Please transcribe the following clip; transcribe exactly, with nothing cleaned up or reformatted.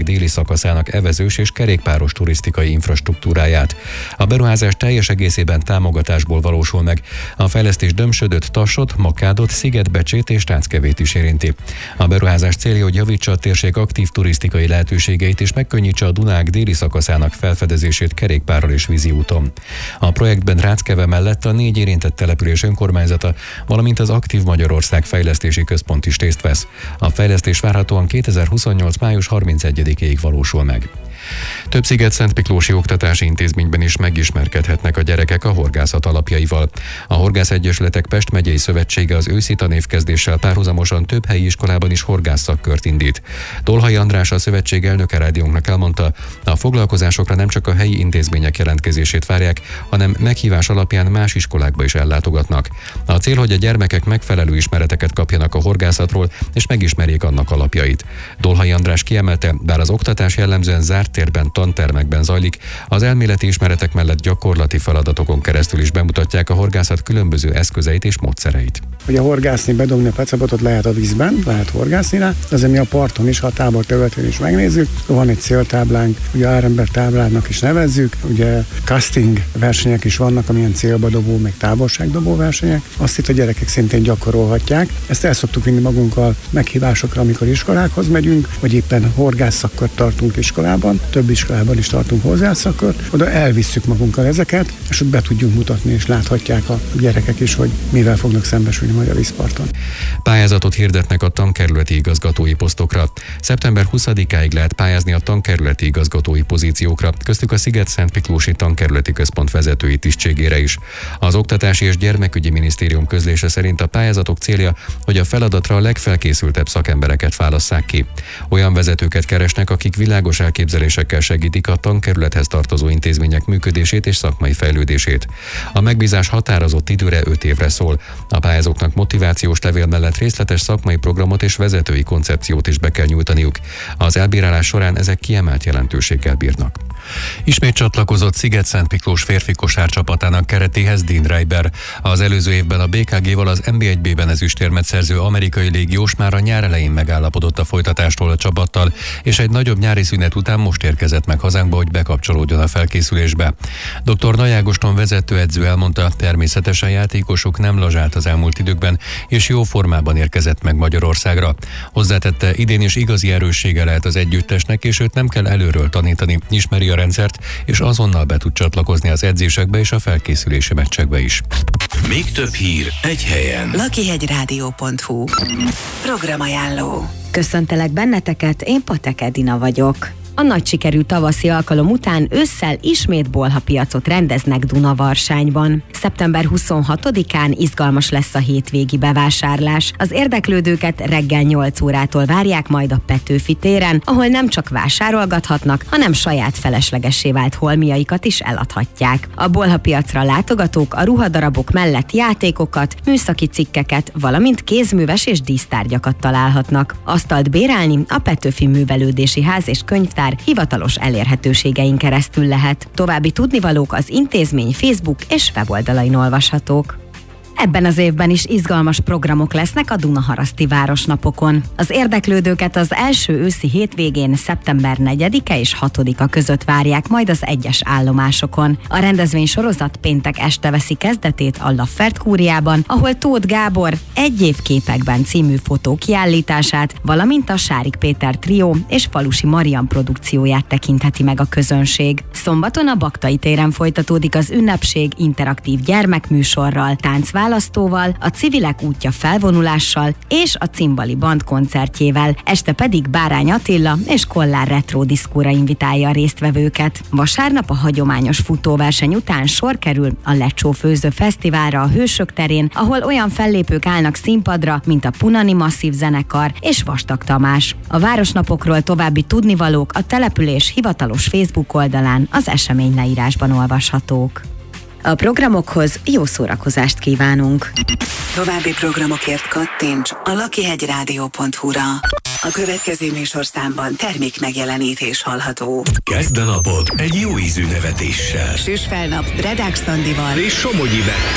déli szakaszának evezős és kerékpáros turisztikai infrastruktúráját. A beruházás teljes egészében támogatásból valósul meg. A fejlesztés Dömsödöt, Tassot, Makádot, Szigetbecsét és Táckevét is érinti. A beruházás célja, hogy javítsa a térség aktív turisztikai lehetőségeit és megkönnyítse a Dunák déli szakaszának felfedezését kerékpárral és vízi úton. A projektben Ráckeve mellett a négy érintett település önkormányzata, valamint az Aktív Magyarország Fejlesztési Központ is részt vesz. A fejlesztés várhatóan kétezer-huszonnyolc. május harmincegyedikéig valósul meg. Több szigetszentmiklósi oktatási intézményben is megismerkedhetnek a gyerekek a horgászat alapjaival. A Horgászegyesületek Pest megyei szövetsége az őszi tanévkezdéssel párhuzamosan több helyi iskolában is horgászakkört indít. Dolhai András, a szövetség elnöke rádiónknak elmondta, a foglalkozásokra nem csak a helyi intézmények jelentkezését várják, hanem meghívás alapján más iskolákba is ellátogatnak. A cél, hogy a gyermekek megfelelő ismereteket kapjanak a horgászatról, és megismerjék annak alapjait. Dolhai András kiemelte, bár az oktatás jellemzően zárt térben, tantermekben zajlik, az elméleti ismeretek mellett gyakorlati feladatokon keresztül is bemutatják a horgászat különböző eszközeit és módszereit. Ugye horgászni, bedobni a pecabotot lehet a vízben, lehet horgászni rá, de azért mi a parton is, ha a tábor területén is megnézzük, van egy céltáblánk, ugye Árember táblának is nevezzük, ugye casting versenyek is vannak, amilyen célba dobó, meg távolságdobó versenyek, azt itt a gyerekek szintén gyakorolhatják. Ezt el szoktuk vinni magunkkal meghívásokra, amikor iskolákhoz megyünk, vagy éppen horgászakkört tartunk iskolában, több iskolában is tartunk horgászakkört, oda elvisszük magunkkal ezeket, és ott be tudjunk mutatni, és láthatják a gyerekek is, hogy mivel fognak szembesülni majd a vízparton. Pályázatot hirdetnek a tankerületi igazgatói posztokra. szeptember huszadikáig lehet pályázni a tankerületi igazgatói pozíciókra, köztük a Sziget-Szentmiklósi Tankerületi Központ vezetői tisztségére is. Az Oktatási és Gyermekügyi Minisztérium közlése szerint a pályázatok célja, hogy a feladatra a legfelkészültebb szakembereket válasszák ki. Olyan vezetőket keresnek, akik világos elképzelésekkel segítik a tankerülethez tartozó intézmények működését és szakmai fejlődését. A megbízás határozott időre öt évre szól. A pályázóknak motivációs levél mellett részletes szakmai programot és vezetői koncepciót is be kell nyújtaniuk. Az elbírálás során ezek kiemelt jelentőséggel bírnak. Ismét csatlakozott Sziget-Szentmiklós férfi kosárcsapatának keretéhez Dean Reiber. Az előző évben a bé ká géval az en bé egy bé-ben ezüstérmet szerző amerikai légiós már a nyár elején megállapodott a folytatástól a csapattal, és egy nagyobb nyári szünet után most érkezett meg hazánkba, hogy bekapcsolódjon a felkészülésbe. doktor Nagy Ágoston vezetőedző elmondta, természetesen játékosuk nem lazsált az elmúlt időkben, és jó formában érkezett meg Magyarországra. Hozzátette, idén is igazi erőssége lehet az együttesnek, és őt nem kell előről tanítani, ismeri a rendszert, és azonnal be tud csatlakozni az edzésekbe és a felkészülési meccsekbe is. Még több hír egy helyen. lakihegyrádió pont hu Programajánló. Köszöntelek benneteket, én Patek Edina vagyok. A nagy sikerű tavaszi alkalom után ősszel ismét bolhapiacot rendeznek Dunavarságban. szeptember huszonhatodikán izgalmas lesz a hétvégi bevásárlás. Az érdeklődőket reggel nyolc órától várják majd a Petőfi téren, ahol nem csak vásárolgathatnak, hanem saját feleslegessé vált holmiaikat is eladhatják. A bolhapiacra látogatók a ruhadarabok mellett játékokat, műszaki cikkeket, valamint kézműves és dísztárgyakat találhatnak. Asztalt bérelni a Petőfi Művelődési Ház és Könyvtár hivatalos elérhetőségein keresztül lehet. További tudnivalók az intézmény Facebook és weboldalain olvashatók. Ebben az évben is izgalmas programok lesznek a Dunaharaszti Városnapokon. Az érdeklődőket az első őszi hétvégén szeptember negyedike és hatodika között várják majd az egyes állomásokon. A rendezvény sorozat péntek este veszi kezdetét a Laffert kúriában, ahol Tóth Gábor Egy év képekben című fotó kiállítását, valamint a Sárik Péter trió és Falusi Marian produkcióját tekintheti meg a közönség. Szombaton a Baktai téren folytatódik az ünnepség interaktív gyermekműsorral, táncvállalattal, választóval, a Civilek útja felvonulással és a Cimbali Band koncertjével, este pedig Bárány Attila és Kollár Retro diszkóra invitálja a résztvevőket. Vasárnap a hagyományos futóverseny után sor kerül a Lecsó Főző Fesztiválra a Hősök terén, ahol olyan fellépők állnak színpadra, mint a Punani Masszív zenekar és Vastag Tamás. A városnapokról további tudnivalók a település hivatalos Facebook oldalán az esemény leírásban olvashatók. A programokhoz jó szórakozást kívánunk! További programokért kattints a lakihegyrádió pont hu-ra. A következő műsorszámban termék megjelenítés hallható. Kezd a napod egy jó ízű nevetéssel. Süss fel nap Redák Szandival és Somogyi Bettel.